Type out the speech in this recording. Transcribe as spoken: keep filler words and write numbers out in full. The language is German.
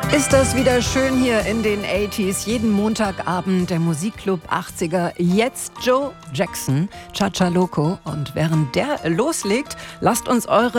Ist das wieder schön hier in den achtziger. Jeden Montagabend der Musikclub achtziger. Jetzt Joe Jackson, Cha Cha Loco. Und während der loslegt, lasst uns eure